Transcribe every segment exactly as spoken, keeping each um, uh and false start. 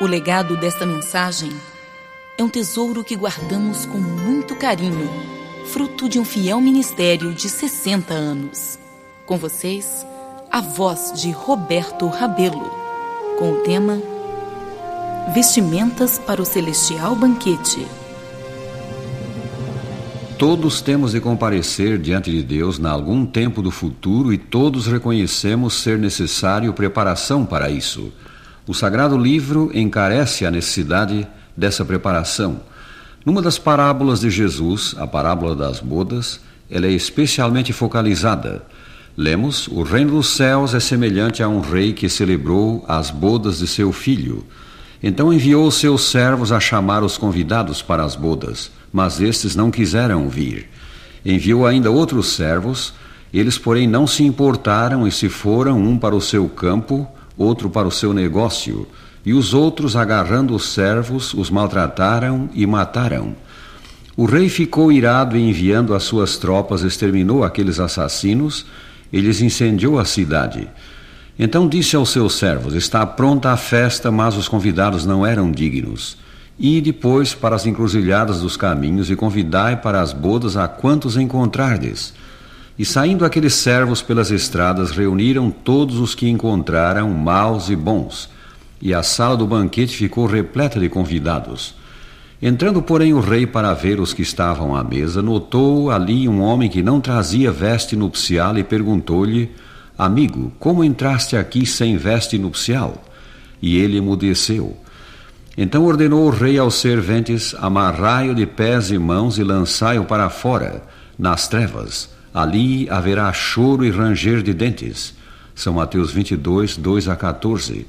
O legado desta mensagem é um tesouro que guardamos com muito carinho, fruto de um fiel ministério de sessenta anos. Com vocês, a voz de Roberto Rabelo, com o tema Vestimentas para o Celestial Banquete. Todos temos de comparecer diante de Deus em algum tempo do futuro e todos reconhecemos ser necessário preparação para isso. O Sagrado Livro encarece a necessidade dessa preparação. Numa das parábolas de Jesus, a parábola das bodas, ela é especialmente focalizada. Lemos: o reino dos céus é semelhante a um rei que celebrou as bodas de seu filho. Então enviou os seus servos a chamar os convidados para as bodas, mas estes não quiseram vir. Enviou ainda outros servos, eles porém não se importaram e se foram, um para o seu campo, outro para o seu negócio, e os outros, agarrando os servos, os maltrataram e mataram. O rei ficou irado e, enviando as suas tropas, exterminou aqueles assassinos e lhes incendiou a cidade. Então disse aos seus servos: está pronta a festa, mas os convidados não eram dignos. E depois para as encruzilhadas dos caminhos e convidai para as bodas a quantos encontrardes. E saindo aqueles servos pelas estradas, reuniram todos os que encontraram, maus e bons, e a sala do banquete ficou repleta de convidados. Entrando, porém, o rei para ver os que estavam à mesa, notou ali um homem que não trazia veste nupcial e perguntou-lhe: amigo, como entraste aqui sem veste nupcial? E ele emudeceu. Então ordenou o rei aos serventes: amarrai-o de pés e mãos e lançai-o para fora, nas trevas. Ali haverá choro e ranger de dentes. São Mateus vinte e dois, dois a quatorze.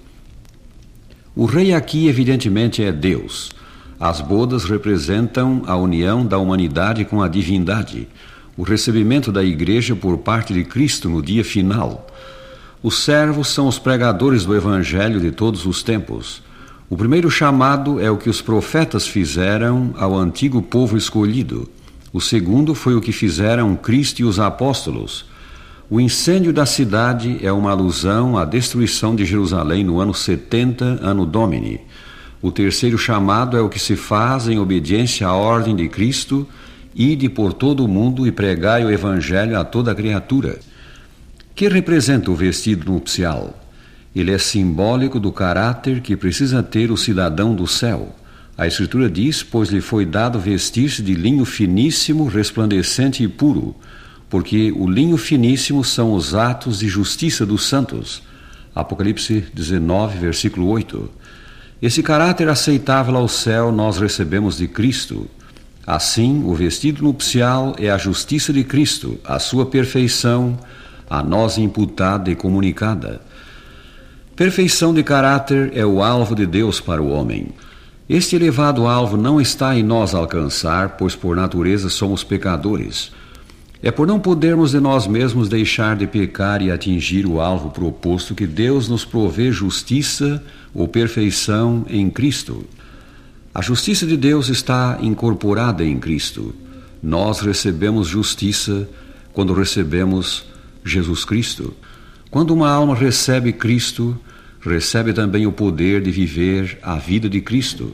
O rei aqui evidentemente é Deus. As bodas representam a união da humanidade com a divindade, o recebimento da igreja por parte de Cristo no dia final. Os servos são os pregadores do evangelho de todos os tempos. O primeiro chamado é o que os profetas fizeram ao antigo povo escolhido. O segundo foi o que fizeram Cristo e os apóstolos. O incêndio da cidade é uma alusão à destruição de Jerusalém no ano setenta, Anno Domini. O terceiro chamado é o que se faz em obediência à ordem de Cristo: ide por todo o mundo e pregai o evangelho a toda a criatura. Que representa o vestido nupcial? Ele é simbólico do caráter que precisa ter o cidadão do céu. A Escritura diz: pois lhe foi dado vestir-se de linho finíssimo, resplandecente e puro, porque o linho finíssimo são os atos de justiça dos santos. Apocalipse dezenove, versículo oito. Esse caráter aceitável ao céu nós recebemos de Cristo. Assim, o vestido nupcial é a justiça de Cristo, a sua perfeição, a nós imputada e comunicada. Perfeição de caráter é o alvo de Deus para o homem. Este elevado alvo não está em nós alcançar, pois por natureza somos pecadores. É por não podermos de nós mesmos deixar de pecar e atingir o alvo proposto que Deus nos provê justiça ou perfeição em Cristo. A justiça de Deus está incorporada em Cristo. Nós recebemos justiça quando recebemos Jesus Cristo. Quando uma alma recebe Cristo, recebe também o poder de viver a vida de Cristo.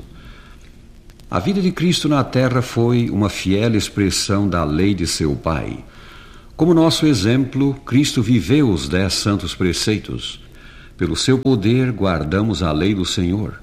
A vida de Cristo na terra foi uma fiel expressão da lei de seu Pai. Como nosso exemplo, Cristo viveu os dez santos preceitos. Pelo seu poder, guardamos a lei do Senhor.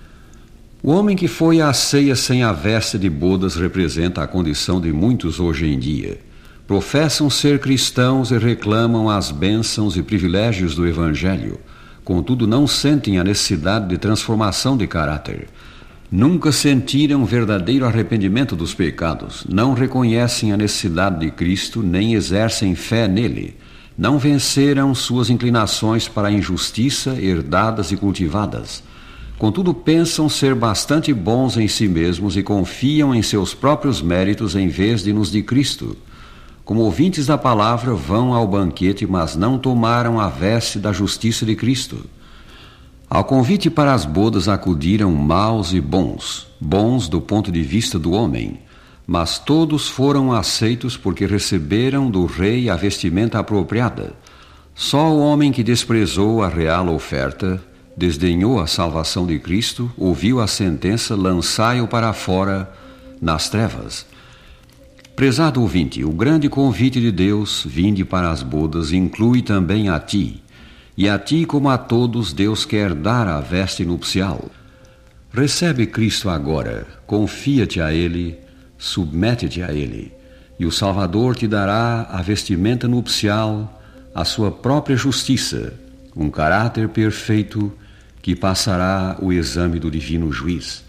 O homem que foi à ceia sem a veste de bodas representa a condição de muitos hoje em dia. Professam ser cristãos e reclamam as bênçãos e privilégios do Evangelho. Contudo, não sentem a necessidade de transformação de caráter. Nunca sentiram verdadeiro arrependimento dos pecados, não reconhecem a necessidade de Cristo, nem exercem fé nele. Não venceram suas inclinações para a injustiça herdadas e cultivadas. Contudo, pensam ser bastante bons em si mesmos e confiam em seus próprios méritos em vez de nos de Cristo. Como ouvintes da palavra, vão ao banquete, mas não tomaram a veste da justiça de Cristo. Ao convite para as bodas acudiram maus e bons, bons do ponto de vista do homem, mas todos foram aceitos porque receberam do rei a vestimenta apropriada. Só o homem que desprezou a real oferta desdenhou a salvação de Cristo, ouviu a sentença, lançai-o para fora nas trevas. Prezado ouvinte, o grande convite de Deus, vinde para as bodas, inclui também a ti. E a ti, como a todos, Deus quer dar a veste nupcial. Recebe Cristo agora, confia-te a Ele, submete-te a Ele, e o Salvador te dará a vestimenta nupcial, a sua própria justiça, um caráter perfeito que passará o exame do divino juiz.